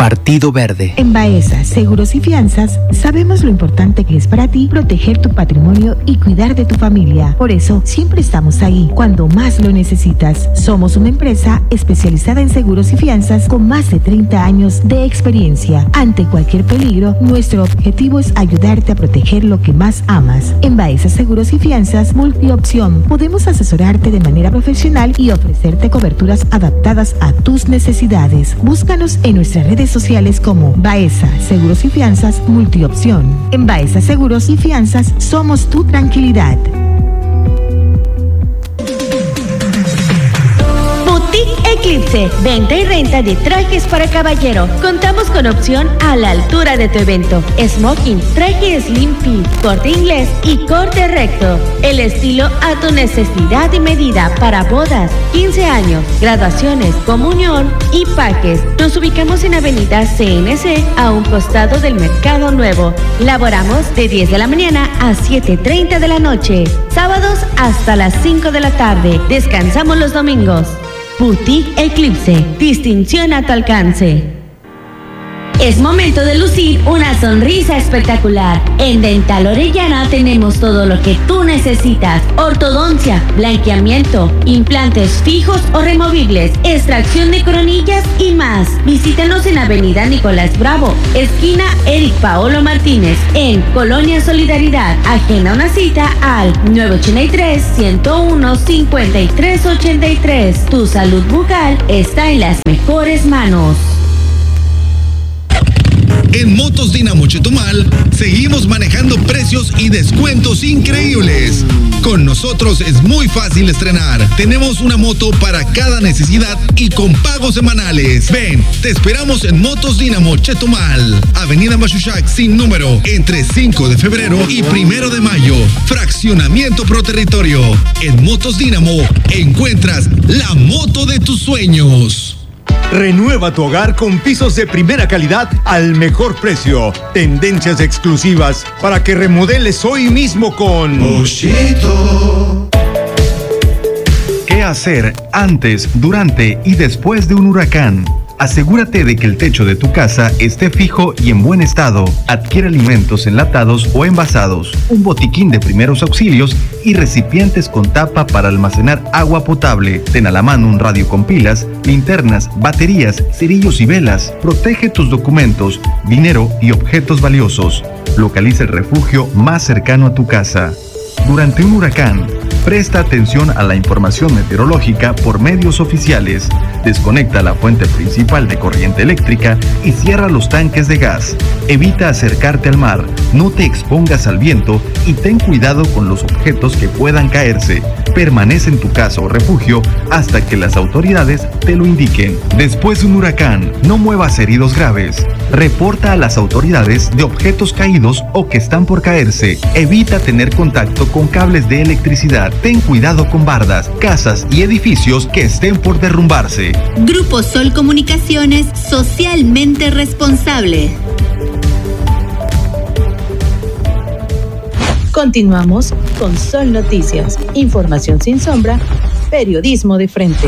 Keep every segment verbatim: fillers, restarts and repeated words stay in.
Partido Verde. En Baeza Seguros y Fianzas sabemos lo importante que es para ti proteger tu patrimonio y cuidar de tu familia. Por eso siempre estamos ahí cuando más lo necesitas. Somos una empresa especializada en seguros y fianzas con más de treinta años de experiencia. Ante cualquier peligro, nuestro objetivo es ayudarte a proteger lo que más amas. En Baeza Seguros y Fianzas Multiopción podemos asesorarte de manera profesional y ofrecerte coberturas adaptadas a tus necesidades. Búscanos en nuestras redes sociales como Baeza Seguros y Fianzas Multiopción. En Baeza Seguros y Fianzas somos tu tranquilidad. Eclipse, venta y renta de trajes para caballero. Contamos con opción a la altura de tu evento. Smoking, traje slim fit, corte inglés y corte recto. El estilo a tu necesidad y medida para bodas, quince años, graduaciones, comunión y pajes. Nos ubicamos en Avenida C N C a un costado del Mercado Nuevo. Laboramos de diez de la mañana a siete treinta de la noche. Sábados hasta las cinco de la tarde. Descansamos los domingos. Boutique Eclipse, distinción a tu alcance. Es momento de lucir una sonrisa espectacular. En Dental Orellana tenemos todo lo que tú necesitas: ortodoncia, blanqueamiento, implantes fijos o removibles, extracción de coronillas y más. Visítanos en Avenida Nicolás Bravo, esquina Eric Paolo Martínez, en Colonia Solidaridad. Agenda una cita al nueve ocho tres, ciento uno, cincuenta y tres ochenta y tres. Tu salud bucal está en las mejores manos. En Motos Dinamo Chetumal seguimos manejando precios y descuentos increíbles. Con nosotros es muy fácil estrenar. Tenemos una moto para cada necesidad y con pagos semanales. Ven, te esperamos en Motos Dinamo Chetumal, Avenida Machuchac sin número, entre cinco de febrero y primero de mayo. Fraccionamiento Pro Territorio. En Motos Dinamo encuentras la moto de tus sueños. Renueva tu hogar con pisos de primera calidad al mejor precio. Tendencias exclusivas para que remodeles hoy mismo con Mochito. ¿Qué hacer antes, durante y después de un huracán? Asegúrate de que el techo de tu casa esté fijo y en buen estado. Adquiere alimentos enlatados o envasados, un botiquín de primeros auxilios y recipientes con tapa para almacenar agua potable. Ten a la mano un radio con pilas, linternas, baterías, cerillos y velas. Protege tus documentos, dinero y objetos valiosos. Localiza el refugio más cercano a tu casa. Durante un huracán, presta atención a la información meteorológica por medios oficiales. Desconecta la fuente principal de corriente eléctrica y cierra los tanques de gas. Evita acercarte al mar, no te expongas al viento y ten cuidado con los objetos que puedan caerse. Permanece en tu casa o refugio hasta que las autoridades te lo indiquen. Después de un huracán, no muevas heridos graves. Reporta a las autoridades de objetos caídos o que están por caerse. Evita tener contacto con cables de electricidad. Ten cuidado con bardas, casas y edificios que estén por derrumbarse. Grupo Sol Comunicaciones, socialmente responsable. Continuamos con Sol Noticias, información sin sombra, periodismo de frente.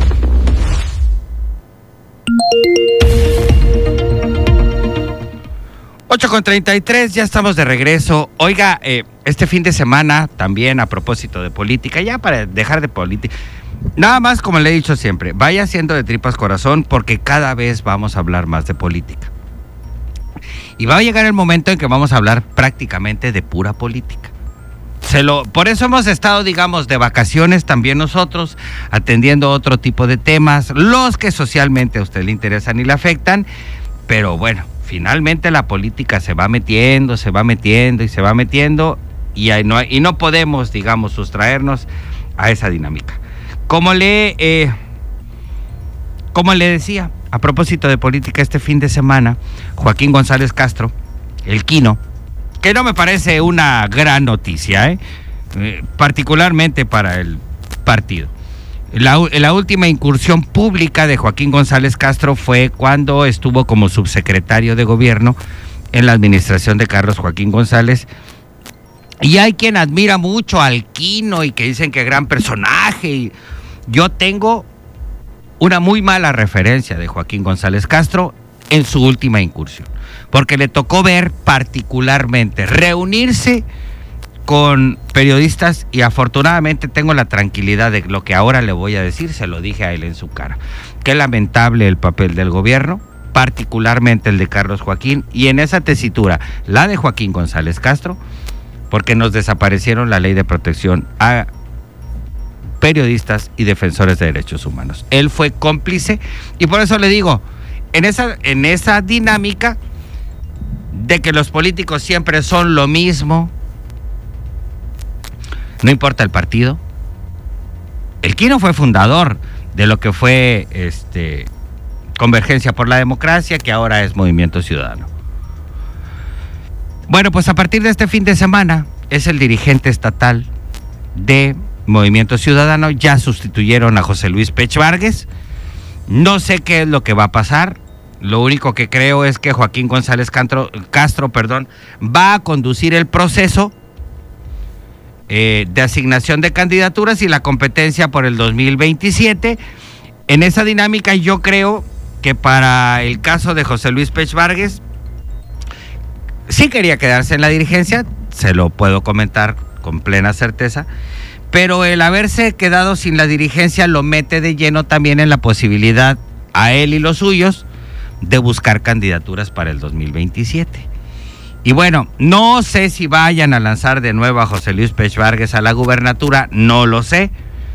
ocho con treinta y tres, ya estamos de regreso. Oiga, eh, este fin de semana también a propósito de política, ya para dejar de política, nada más como le he dicho siempre, vaya haciendo de tripas corazón porque cada vez vamos a hablar más de política. Y va a llegar el momento en que vamos a hablar prácticamente de pura política. Se lo, por eso hemos estado, digamos, de vacaciones también nosotros, atendiendo otro tipo de temas, los que socialmente a usted le interesan y le afectan, pero bueno, finalmente la política se va metiendo, se va metiendo y se va metiendo y, hay, no, y no podemos, digamos, sustraernos a esa dinámica. Como le, eh, como le decía, a propósito de política, este fin de semana, Joaquín González Castro, el Quino, que no me parece una gran noticia, ¿eh? Eh, particularmente para el partido. La, la última incursión pública de Joaquín González Castro fue cuando estuvo como subsecretario de gobierno en la administración de Carlos Joaquín González. Y hay quien admira mucho al Quino y que dicen que gran personaje. Y yo tengo una muy mala referencia de Joaquín González Castro en su última incursión, porque le tocó ver particularmente reunirse con periodistas y afortunadamente tengo la tranquilidad de lo que ahora le voy a decir, se lo dije a él en su cara. Qué lamentable el papel del gobierno, particularmente el de Carlos Joaquín, y en esa tesitura, la de Joaquín González Castro, porque nos desaparecieron la ley de protección a periodistas y defensores de derechos humanos. Él fue cómplice y por eso le digo, en esa, en esa dinámica de que los políticos siempre son lo mismo, no importa el partido. El Quino fue fundador de lo que fue este, Convergencia por la Democracia, que ahora es Movimiento Ciudadano. Bueno, pues a partir de este fin de semana es el dirigente estatal de Movimiento Ciudadano. Ya sustituyeron a José Luis Pech Vargas. No sé qué es lo que va a pasar. Lo único que creo es que Joaquín González Castro, Castro perdón, va a conducir el proceso eh, de asignación de candidaturas y la competencia por el dos mil veintisiete. En esa dinámica yo creo que para el caso de José Luis Pech Vargas, sí quería quedarse en la dirigencia, se lo puedo comentar con plena certeza, pero el haberse quedado sin la dirigencia lo mete de lleno también en la posibilidad a él y los suyos de buscar candidaturas para el dos mil veintisiete. Y bueno, no sé si vayan a lanzar de nuevo a José Luis Pech Vargas a la gubernatura, no lo sé.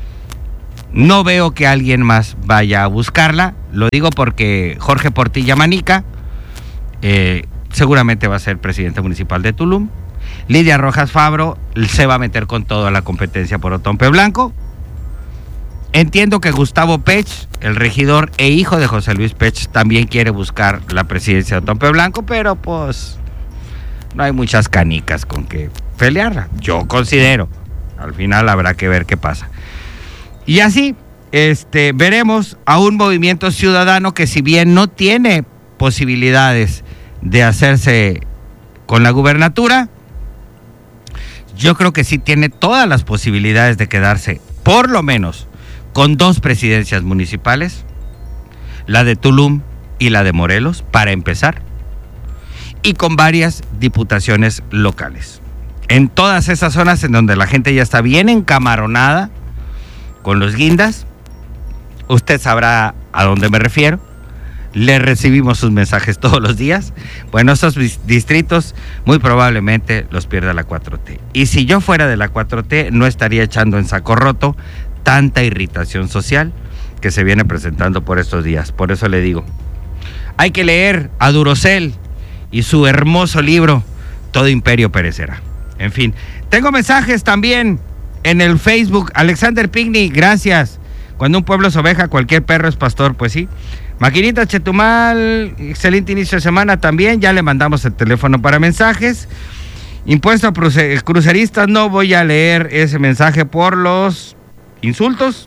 No veo que alguien más vaya a buscarla, lo digo porque Jorge Portilla Manica eh, seguramente va a ser presidente municipal de Tulum. Lidia Rojas Fabro se va a meter con todo a la competencia por Otompe Blanco. Entiendo que Gustavo Pech, el regidor e hijo de José Luis Pech, también quiere buscar la presidencia de Otompe Blanco, pero pues no hay muchas canicas con que pelearla, yo considero. Al final habrá que ver qué pasa. Y así, este, veremos a un Movimiento Ciudadano que, si bien no tiene posibilidades de hacerse con la gubernatura, yo creo que sí tiene todas las posibilidades de quedarse, por lo menos, con dos presidencias municipales, la de Tulum y la de Morelos, para empezar, y con varias diputaciones locales. En todas esas zonas en donde la gente ya está bien encamaronada con los guindas, usted sabrá a dónde me refiero. Le recibimos sus mensajes todos los días. Bueno, esos distritos muy probablemente los pierda la cuatro T. Y si yo fuera de la cuatro T, no estaría echando en saco roto tanta irritación social que se viene presentando por estos días. Por eso le digo, hay que leer a Durocell y su hermoso libro, Todo Imperio Perecerá. En fin, tengo mensajes también en el Facebook. Alexander Pigny, gracias. Cuando un pueblo es oveja, cualquier perro es pastor. Pues sí. Maquinita Chetumal, excelente inicio de semana también. Ya le mandamos el teléfono para mensajes. Impuesto a cruceristas, no voy a leer ese mensaje por los insultos.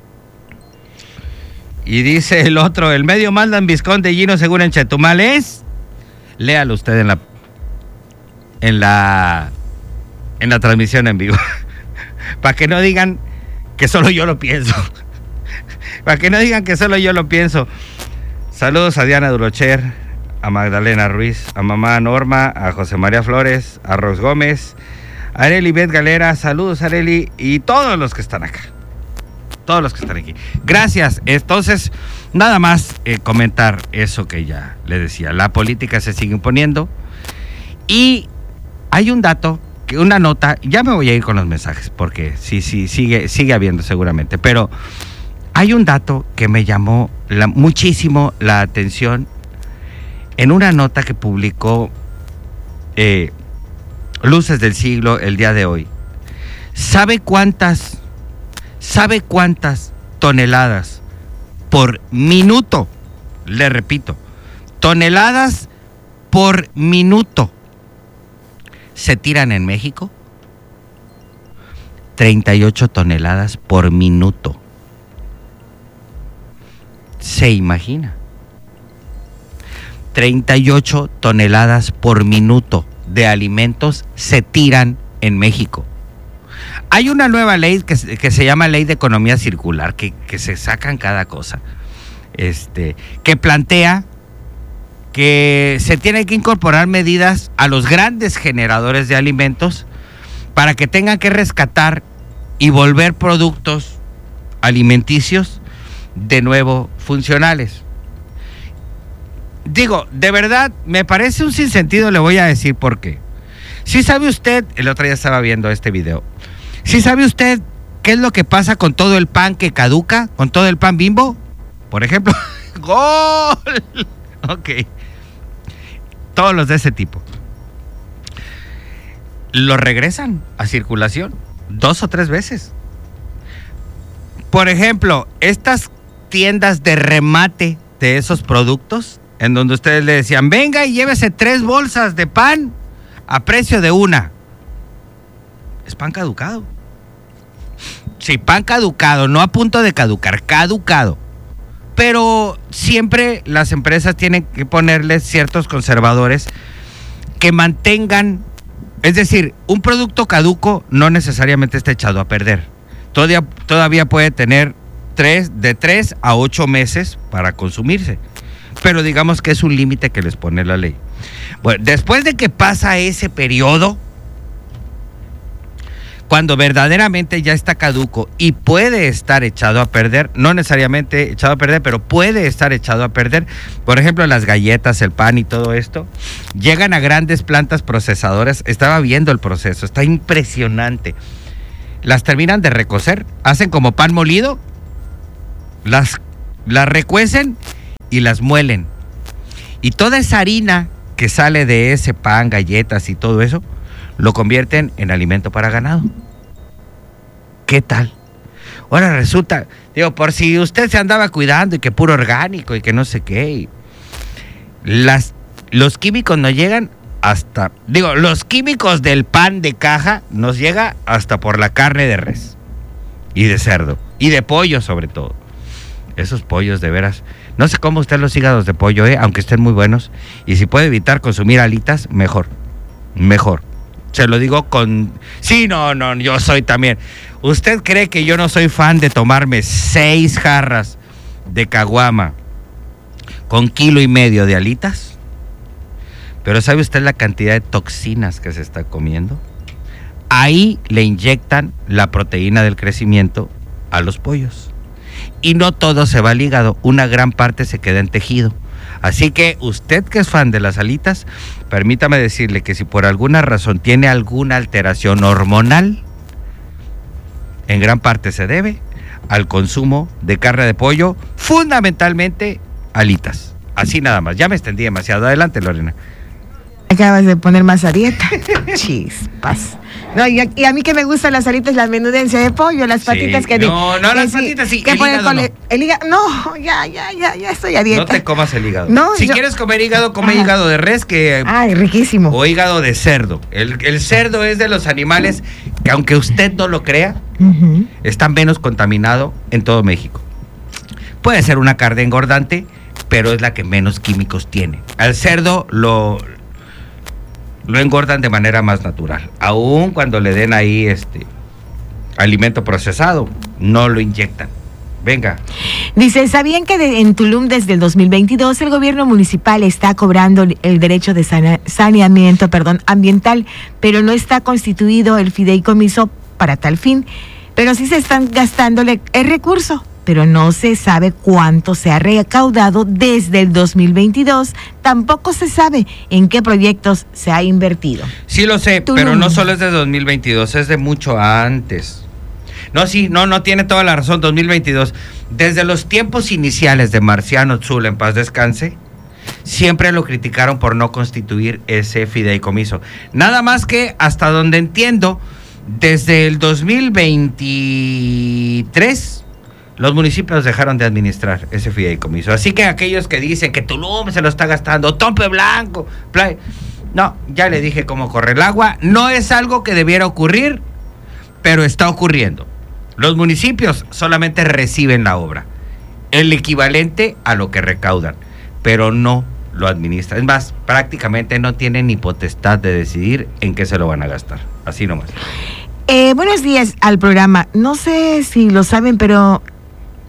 Y dice el otro, el medio mandan Vizconde Gino Segura en Chetumal es... Léalo usted en la en la en la transmisión en vivo. Para que no digan que solo yo lo pienso. Para que no digan que solo yo lo pienso. Saludos a Diana Durocher, a Magdalena Ruiz, a mamá Norma, a José María Flores, a Ros Gómez, a Areli Bet Galera. Saludos, Areli, y todos los que están acá. Todos los que están aquí. Gracias. Entonces, nada más eh, comentar eso que ya le decía. La política se sigue imponiendo. Y hay un dato, que una nota, ya me voy a ir con los mensajes, porque sí, sí, sigue, sigue habiendo seguramente, pero hay un dato que me llamó la, muchísimo la atención en una nota que publicó eh, Luces del Siglo el día de hoy. ¿Sabe cuántas, sabe cuántas toneladas por minuto? Le repito, toneladas por minuto se tiran en México. treinta y ocho toneladas por minuto. ¿Se imagina? treinta y ocho toneladas por minuto de alimentos se tiran en México. Hay una nueva ley que, que se llama Ley de Economía Circular, que, que se sacan cada cosa, este, que plantea que se tienen que incorporar medidas a los grandes generadores de alimentos para que tengan que rescatar y volver productos alimenticios de nuevo funcionales. Digo, de verdad, me parece un sinsentido, le voy a decir por qué. Si sabe usted, el otro día estaba viendo este video, si sabe usted qué es lo que pasa con todo el pan que caduca, con todo el pan Bimbo, por ejemplo, ¡gol! Ok. Todos los de ese tipo. Los regresan a circulación dos o tres veces. Por ejemplo, estas tiendas de remate de esos productos, en donde ustedes le decían, venga y llévese tres bolsas de pan a precio de una. Es pan caducado. Sí, pan caducado, no a punto de caducar, caducado. Pero siempre las empresas tienen que ponerles ciertos conservadores que mantengan, es decir, un producto caduco no necesariamente está echado a perder. Todavía, todavía puede tener tres, de tres a ocho meses para consumirse. Pero digamos que es un límite que les pone la ley. Bueno, después de que pasa ese periodo, cuando verdaderamente ya está caduco y puede estar echado a perder, no necesariamente echado a perder, pero puede estar echado a perder, por ejemplo, las galletas, el pan y todo esto, llegan a grandes plantas procesadoras. Estaba viendo el proceso, está impresionante. Las terminan de recocer, hacen como pan molido, las, las recuecen y las muelen. Y toda esa harina que sale de ese pan, galletas y todo eso, lo convierten en alimento para ganado. ¿Qué tal? Ahora resulta, digo, por si usted se andaba cuidando y que puro orgánico y que no sé qué, y las, los químicos no llegan hasta, digo, los químicos del pan de caja nos llega hasta por la carne de res y de cerdo y de pollo sobre todo. Esos pollos de veras, no sé cómo usted los hígados de pollo, eh, aunque estén muy buenos, y si puede evitar consumir alitas, mejor, mejor. Se lo digo con... Sí, no, no, yo soy también. ¿Usted cree que yo no soy fan de tomarme seis jarras de caguama con kilo y medio de alitas? Pero ¿sabe usted la cantidad de toxinas que se está comiendo? Ahí le inyectan la proteína del crecimiento a los pollos. Y no todo se va al hígado, una gran parte se queda en tejido. Así que usted que es fan de las alitas, permítame decirle que si por alguna razón tiene alguna alteración hormonal, en gran parte se debe al consumo de carne de pollo, fundamentalmente alitas. Así nada más. Ya me extendí demasiado. Adelante, Lorena. Acabas de poner más a dieta. Chispas. No, y a, y a mí que me gustan las alitas, la menudencia de pollo, las patitas sí, que... No, de, no, que las sí, patitas sí, que el hígado el, no. el hígado, no, ya, ya, ya, ya estoy a dieta. No te comas el hígado. No, si yo, quieres comer hígado, come ajá. hígado de res que... Ay, riquísimo. O hígado de cerdo. El, el cerdo es de los animales que, aunque usted no lo crea, uh-huh. está menos contaminado en todo México. Puede ser una carne engordante, pero es la que menos químicos tiene. Al cerdo lo... lo engordan de manera más natural. Aún cuando le den ahí este alimento procesado, no lo inyectan. Venga. Dice, ¿sabían que de, en Tulum desde el dos mil veintidós el gobierno municipal está cobrando el derecho de sana, saneamiento perdón, ambiental, pero no está constituido el fideicomiso para tal fin? Pero sí se están gastando el recurso, pero no se sabe cuánto se ha recaudado desde el dos mil veintidós, tampoco se sabe en qué proyectos se ha invertido. Sí lo sé, Tulum. Pero no solo es de dos mil veintidós, es de mucho antes. No, sí, no, no tiene toda la razón, dos mil veintidós. Desde los tiempos iniciales de Marciano Tzul, en paz descanse, siempre lo criticaron por no constituir ese fideicomiso. Nada más que, hasta donde entiendo, desde el dos mil veintitrés... los municipios dejaron de administrar ese fideicomiso. Así que aquellos que dicen que Tulum se lo está gastando, Tompe Blanco, play, no, ya le dije cómo corre el agua. No es algo que debiera ocurrir, pero está ocurriendo. Los municipios solamente reciben la obra, el equivalente a lo que recaudan, pero no lo administran. Es más, prácticamente no tienen ni potestad de decidir en qué se lo van a gastar. Así nomás. Eh, buenos días al programa. No sé si lo saben, pero...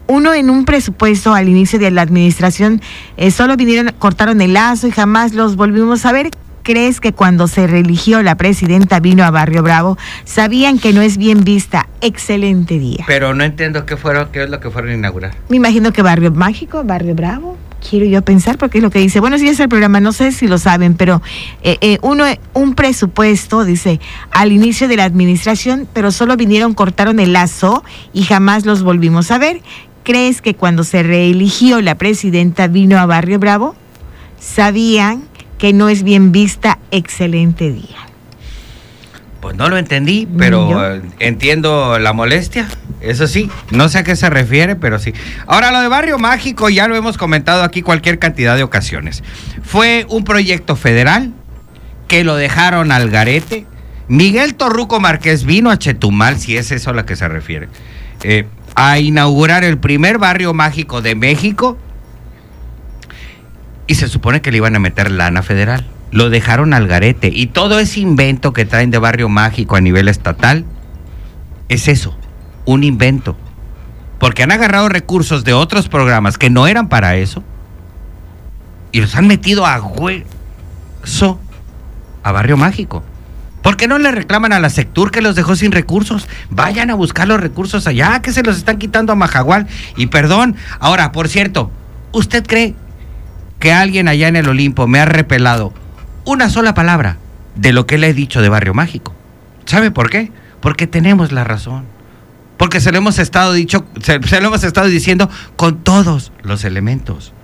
uno en un presupuesto al inicio de la administración eh, solo vinieron, cortaron el lazo y jamás los volvimos a ver. ¿Crees que cuando se reeligió la presidenta vino a Barrio Bravo? Sabían que no es bien vista. Excelente día. Pero no entiendo qué fueron, qué es lo que fueron a inaugurar. Me imagino que Barrio Mágico, Barrio Bravo. Quiero yo pensar porque es lo que dice. Bueno, sí es el programa, no sé si lo saben, pero eh, eh, uno un presupuesto, dice, al inicio de la administración, pero solo vinieron, cortaron el lazo y jamás los volvimos a ver. ¿Crees que cuando se reeligió la presidenta vino a Barrio Bravo? Sabían que no es bien vista. Excelente día. Pues no lo entendí, pero eh, entiendo la molestia, eso sí, no sé a qué se refiere, pero sí. Ahora, lo de Barrio Mágico ya lo hemos comentado aquí cualquier cantidad de ocasiones. Fue un proyecto federal que lo dejaron al garete. Miguel Torruco Márquez vino a Chetumal, si es eso a lo que se refiere, eh, a inaugurar el primer barrio mágico de México y se supone que le iban a meter lana federal. Lo dejaron al garete y todo ese invento que traen de Barrio Mágico a nivel estatal es eso, un invento, porque han agarrado recursos de otros programas que no eran para eso y los han metido a hueso a Barrio Mágico. ¿Por qué no le reclaman a la Sectur que los dejó sin recursos? Vayan a buscar los recursos allá, que se los están quitando a Majagual. Y perdón, ahora, por cierto, ¿usted cree que alguien allá en el Olimpo me ha repelado una sola palabra de lo que le he dicho de Barrio Mágico? ¿Sabe por qué? Porque tenemos la razón. Porque se lo hemos estado dicho, se, se lo hemos estado diciendo con todos los elementos.